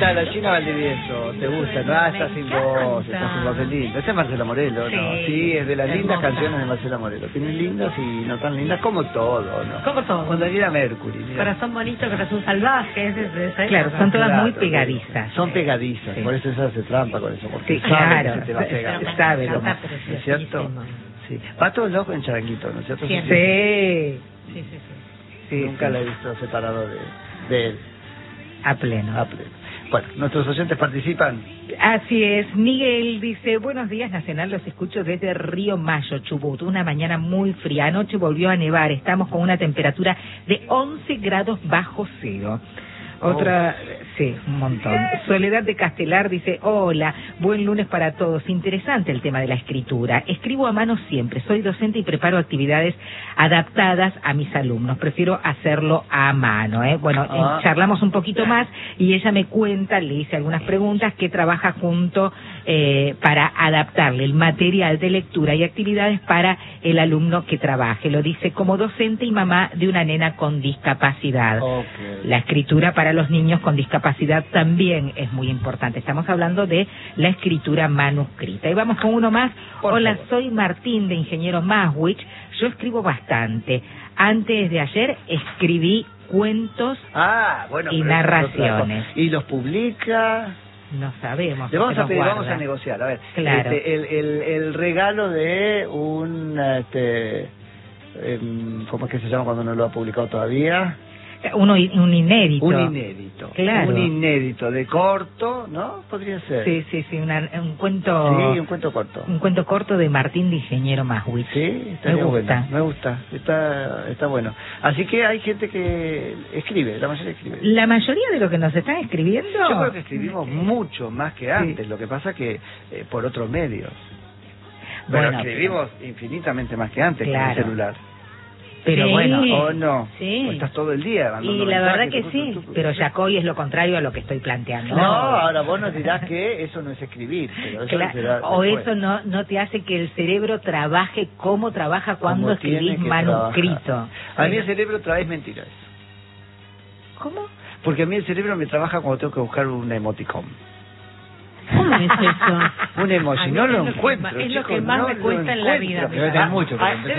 Hola, la China Valdivieso, ¿te gusta? No, está sin voz, es lindo. Ese es Marcela Morelo, ¿no? Sí, es de las lindas canciones de Marcela Morelo. Tienen lindas y no tan lindas, como todo, ¿no? Como todo. Cuando era Mercury. Mira. Corazón bonito, corazón salvaje, claro, son todas muy pegadizas. Son pegadizas, por eso esa hace trampa con eso, porque sí, claro, se te va a pegar. Sabe, ¿no es cierto? Sí. Va todo loco en Charanguito, ¿no es cierto? Sí. Nunca la he visto separado de él. A pleno. Bueno, nuestros oyentes participan. Así es. Miguel dice, buenos días, Nacional, los escucho desde Río Mayo, Chubut. Una mañana muy fría, anoche volvió a nevar, estamos con una temperatura de 11 grados bajo cero. Otra, sí, un montón. Soledad de Castelar dice, hola, buen lunes para todos. Interesante el tema de la escritura. Escribo a mano siempre. Soy docente y preparo actividades adaptadas a mis alumnos. Prefiero hacerlo a mano, ¿eh? Bueno, charlamos un poquito más y ella me cuenta, le hice algunas preguntas, que trabaja junto para adaptarle el material de lectura y actividades para el alumno que trabaje. Lo dice como docente y mamá de una nena con discapacidad. La escritura para los niños con discapacidad también es muy importante. Estamos hablando de la escritura manuscrita. Y vamos con uno más. Hola, soy Martín de Ingeniero Maswich. Yo escribo bastante. Antes de ayer escribí cuentos y narraciones. ¿Y los publica? No sabemos. Le vamos a pedir, vamos a negociar. A ver, claro. El regalo de un... ¿cómo es que se llama cuando no lo ha publicado todavía? Un inédito. Un inédito. Claro. Un inédito de corto, ¿no? Podría ser. Sí, un cuento. Sí, un cuento corto. Un cuento corto de Martín de Ingeniero Maswich. Sí, está bien bueno. Me gusta. Está bueno. Así que hay gente que escribe, la mayoría escribe. La mayoría de lo que nos están escribiendo. Yo creo que escribimos mucho más que antes. Lo que pasa que por otros medios. Pero escribimos infinitamente más que antes, con el celular. Pero sí, bueno, o no, o estás todo el día y la verdad que sí, pero Jacoy es lo contrario a lo que estoy planteando. No, ahora vos nos dirás que eso no es escribir, pero eso será o eso no te hace que el cerebro trabaje como trabaja cuando escribís manuscrito. A mí el cerebro trae mentiras. ¿Cómo? Porque a mí el cerebro me trabaja cuando tengo que buscar un emoticon. ¿Cómo es eso? Un emoji, no lo encuentro. Es lo que más me cuesta en la vida. Debe tener mucho,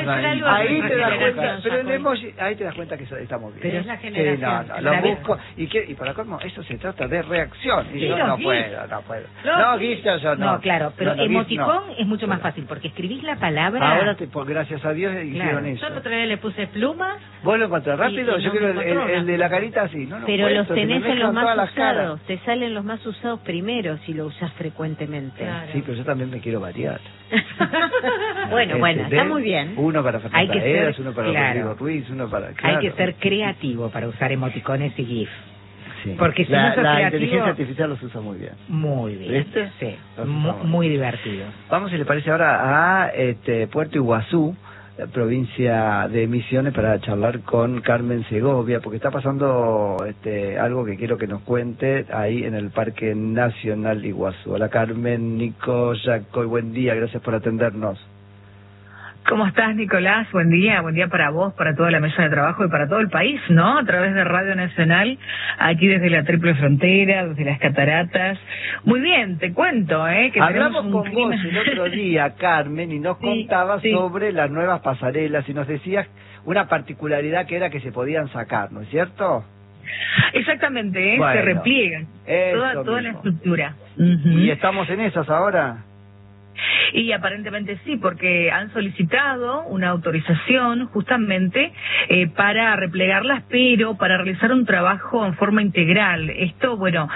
ahí te das cuenta, pero el emoji, ahí te das cuenta que estamos bien. Pero es la generación. Sí, no, lo busco, y para colmo, eso se trata de reacción. Y yo no puedo. No, Guisto, yo no. No, claro, pero emoticón es mucho más fácil, porque escribís la palabra. Ahora, gracias a Dios, hicieron eso. Yo otra vez le puse plumas. ¿Vos lo encontrás rápido? Yo quiero el de la carita así, ¿no? Pero los tenés en los más usados, te salen los más usados primero si lo usás frecuentemente. Claro. Sí, pero yo también me quiero variar. bueno, está muy bien. Uno para Fernanda Eras, uno para Rodrigo Ruiz, uno para... Hay que ser creativo para usar emoticones y GIF. Sí. Porque si la no sos creativo, inteligencia artificial los usa muy bien. Muy bien. ¿Viste? Sí, muy divertido. Vamos, si le parece, ahora a Puerto Iguazú, provincia de Misiones, para charlar con Carmen Segovia, porque está pasando algo que quiero que nos cuente ahí en el Parque Nacional de Iguazú. Hola Carmen, Nico, Jacoy, buen día, gracias por atendernos. ¿Cómo estás, Nicolás? Buen día para vos, para toda la mesa de trabajo y para todo el país, ¿no? A través de Radio Nacional, aquí desde la Triple Frontera, desde las Cataratas. Muy bien, te cuento, que hablamos con vos el otro día, Carmen, y nos contabas sobre las nuevas pasarelas y nos decías una particularidad que era que se podían sacar, ¿no es cierto? Exactamente, se repliegan toda la estructura. ¿Y estamos en esas ahora? Y aparentemente sí, porque han solicitado una autorización justamente para replegarlas, pero para realizar un trabajo en forma integral. Esto,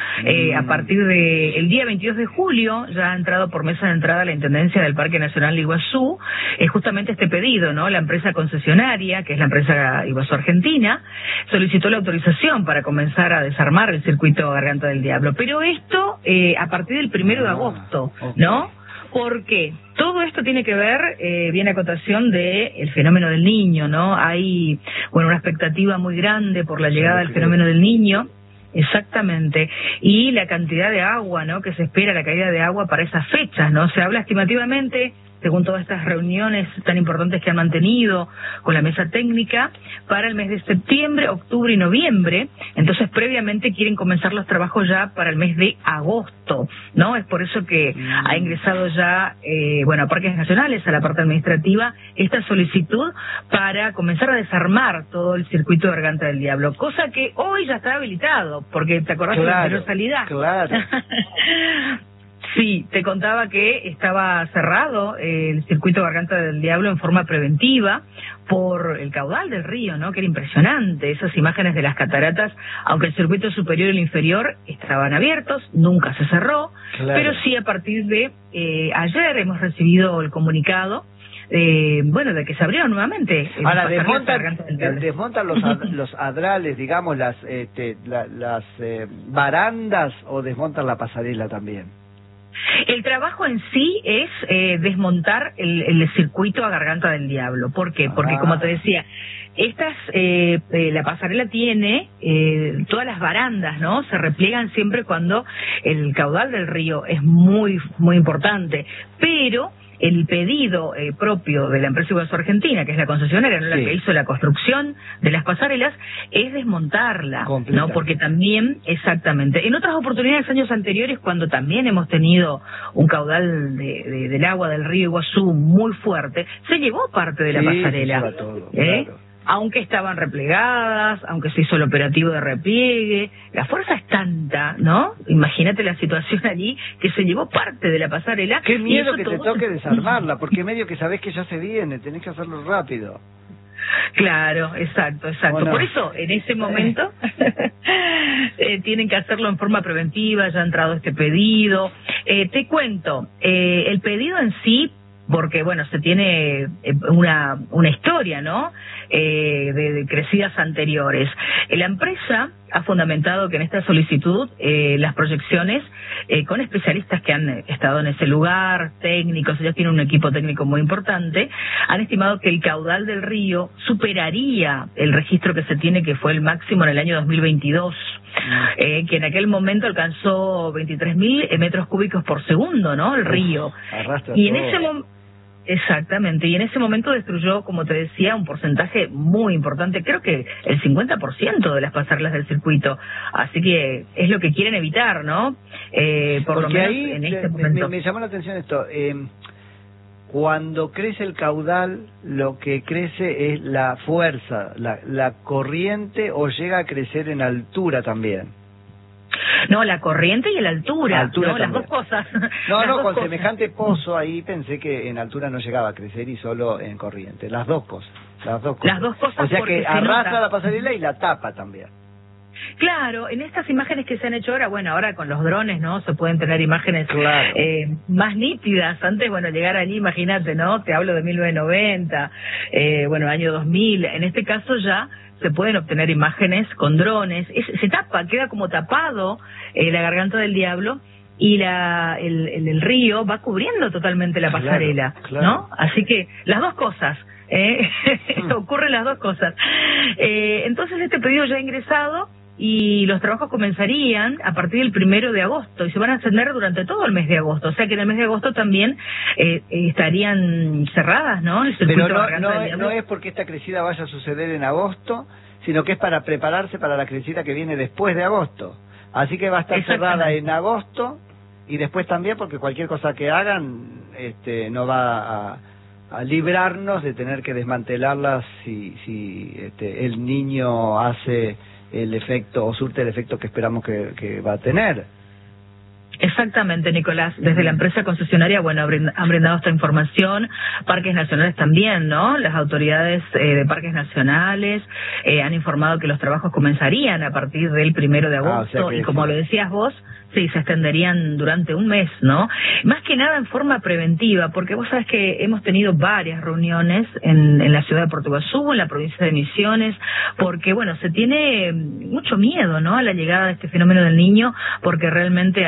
a partir del día 22 de julio ya ha entrado por mesa de entrada la Intendencia del Parque Nacional de Iguazú, justamente este pedido, ¿no? La empresa concesionaria, que es la empresa Iguazú Argentina, solicitó la autorización para comenzar a desarmar el circuito Garganta del Diablo. Pero esto a partir del 1 de agosto, ¿no? Porque todo esto tiene que ver, viene a acotación del fenómeno del niño, ¿no? Hay, una expectativa muy grande por la llegada del fenómeno del niño, exactamente, y la cantidad de agua, ¿no? Que se espera, la caída de agua para esas fechas, ¿no? Se habla estimativamente según todas estas reuniones tan importantes que han mantenido con la mesa técnica, para el mes de septiembre, octubre y noviembre. Entonces, previamente quieren comenzar los trabajos ya para el mes de agosto, ¿no? Es por eso que ha ingresado ya, a Parques Nacionales, a la parte administrativa, esta solicitud para comenzar a desarmar todo el circuito de Garganta del Diablo, cosa que hoy ya está habilitado, porque te acordás de la anterior salida. Claro. Sí, te contaba que estaba cerrado el circuito Garganta del Diablo en forma preventiva por el caudal del río, ¿no? Que era impresionante, esas imágenes de las cataratas, aunque el circuito superior y el inferior estaban abiertos, nunca se cerró, pero sí a partir de ayer hemos recibido el comunicado de que se abrieron nuevamente. Ahora, desmontan los adrales, digamos, las barandas, o desmontan la pasarela también. El trabajo en sí es desmontar el circuito a Garganta del Diablo. ¿Por qué? Porque, como te decía, la pasarela tiene todas las barandas, ¿no? Se repliegan siempre cuando el caudal del río es muy, muy importante. Pero el pedido propio de la empresa Iguazú Argentina, que es la concesionaria, ¿no? La que hizo la construcción de las pasarelas, es desmontarla, ¿no? Porque también, exactamente, en otras oportunidades, años anteriores, cuando también hemos tenido un caudal del agua del río Iguazú muy fuerte, se llevó parte de la pasarela. Se lleva todo, claro. Aunque estaban replegadas, aunque se hizo el operativo de repliegue, la fuerza es tanta, ¿no? Imagínate la situación allí, que se llevó parte de la pasarela. Qué miedo que te toque desarmarla, porque medio que sabés que ya se viene, tenés que hacerlo rápido. Claro, exacto. Bueno. Por eso, en ese momento, tienen que hacerlo en forma preventiva, ya ha entrado este pedido. Te cuento, el pedido en sí, porque se tiene una historia, ¿no? De crecidas anteriores. La empresa ha fundamentado que en esta solicitud las proyecciones con especialistas que han estado en ese lugar, técnicos, ellos tienen un equipo técnico muy importante, han estimado que el caudal del río superaría el registro que se tiene, que fue el máximo en el año 2022, que en aquel momento alcanzó 23.000 metros cúbicos por segundo, ¿no? El río. Y en ese momento, exactamente, y en ese momento destruyó, como te decía, un porcentaje muy importante, creo que el 50% de las pasarelas del circuito, así que es lo que quieren evitar, ¿no? Por lo menos ahí, en este momento. Me llamó la atención esto, cuando crece el caudal, lo que crece es la fuerza, la corriente, o llega a crecer en altura también. No, la corriente y la altura, ¿no? Las dos cosas. Con semejante pozo ahí pensé que en altura no llegaba a crecer y solo en corriente. Las dos cosas. O sea que arrastra la pasarela y la tapa también. Claro, en estas imágenes que se han hecho ahora con los drones, ¿no? Se pueden tener imágenes más nítidas. Antes, llegar allí, imagínate, ¿no? Te hablo de 1990, año 2000. En este caso ya se pueden obtener imágenes con drones. Se tapa, queda como tapado la Garganta del Diablo, y el río va cubriendo totalmente la pasarela, ¿no? Así que las dos cosas. Ocurren las dos cosas. Entonces este pedido ya ha ingresado y los trabajos comenzarían a partir del 1 de agosto y se van a extender durante todo el mes de agosto. O sea que en el mes de agosto también estarían cerradas, ¿no? Pero no es porque esta crecida vaya a suceder en agosto, sino que es para prepararse para la crecida que viene después de agosto. Así que va a estar cerrada en agosto, y después también, porque cualquier cosa que hagan no va a librarnos de tener que desmantelarlas si el niño hace el efecto o surte el efecto que esperamos que va a tener. Exactamente, Nicolás. Desde la empresa concesionaria, han brindado esta información. Parques Nacionales también, ¿no? Las autoridades de Parques Nacionales han informado que los trabajos comenzarían a partir del 1 de agosto. Y como lo decías vos, sí, se extenderían durante un mes, ¿no? Más que nada en forma preventiva, porque vos sabés que hemos tenido varias reuniones en la ciudad de Puerto Iguazú, en la provincia de Misiones, porque, se tiene mucho miedo, ¿no? A la llegada de este fenómeno del Niño, porque realmente hay expectativas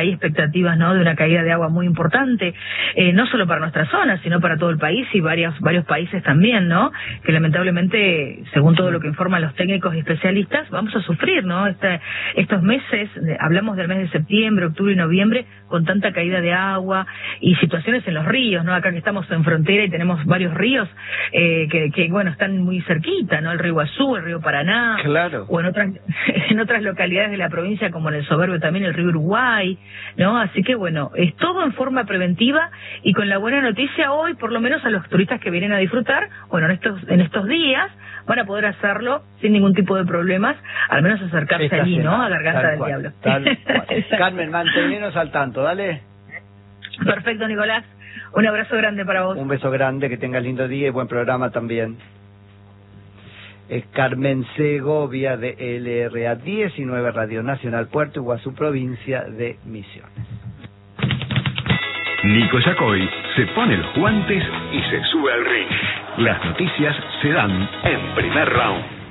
expectativas, ¿no?, de una caída de agua muy importante, no solo para nuestra zona, sino para todo el país y varios países también, ¿no?, que lamentablemente, según todo lo que informan los técnicos y especialistas, vamos a sufrir, ¿no?, estos meses, hablamos del mes de septiembre, octubre y noviembre, con tanta caída de agua y situaciones en los ríos, ¿no?, acá que estamos en frontera y tenemos varios ríos que bueno, están muy cerquita, ¿no?, el río Iguazú, el río Paraná, claro, o en otras localidades de la provincia, como en el Soberbio también el río Uruguay, ¿no? Así que bueno, es todo en forma preventiva y con la buena noticia hoy, por lo menos a los turistas que vienen a disfrutar, bueno, en estos días van a poder hacerlo sin ningún tipo de problemas, al menos acercarse allí, ¿no?, a Garganta del Diablo. Carmen, mantenernos al tanto, dale. Perfecto, Nicolás. Un abrazo grande para vos. Un beso grande, que tengas lindo día y buen programa también. Es Carmen Segovia de LRA 19 Radio Nacional Puerto Iguazú, provincia de Misiones. Nico Yacoy se pone los guantes y se sube al ring. Las noticias se dan en Primer Round.